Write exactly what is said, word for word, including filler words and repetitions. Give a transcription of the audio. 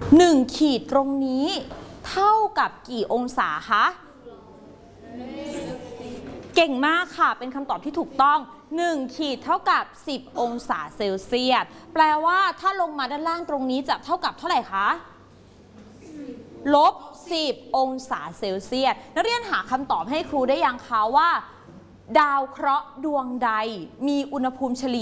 หนึ่งขีดตรงนี้เท่ากับกี่องศาคะเก่งมากค่ะเป็นคำตอบที่ถูกต้องหนึ่งขีดเท่ากับสิบองศาเซลเซียสแปลว่าถ้าลงมาด้านล่างตรงนี้จะเท่ากับเท่าไหร่คะลบสิบองศาเซลเซียสนักเรียนหาคำตอบให้ครูได้ยังคะว่าดาวเคราะห์ดวงใดมีอุณหภูมิเฉลี่ย